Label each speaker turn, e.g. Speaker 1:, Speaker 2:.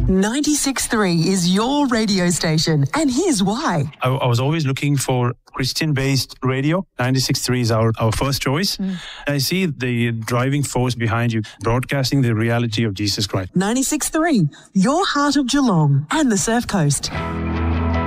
Speaker 1: 96.3 is your radio station, and here's why.
Speaker 2: I was always looking for Christian-based radio. 96.3 is our first choice. I see the driving force behind you, broadcasting the reality of Jesus Christ.
Speaker 1: 96.3, your heart of Geelong and the Surf Coast.